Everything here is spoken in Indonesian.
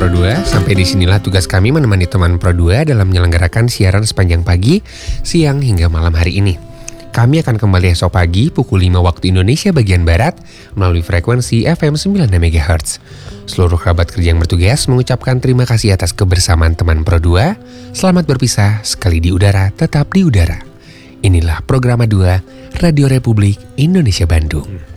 Pro 2, sampai disinilah tugas kami menemani teman Pro 2 dalam menyelenggarakan siaran sepanjang pagi, siang hingga malam hari ini. Kami akan kembali esok pagi pukul 5 waktu Indonesia bagian Barat melalui frekuensi FM 96 MHz. Seluruh kerabat kerja yang bertugas mengucapkan terima kasih atas kebersamaan teman Pro 2. Selamat berpisah, sekali di udara, tetap di udara. Inilah Programa 2 Radio Republik Indonesia Bandung.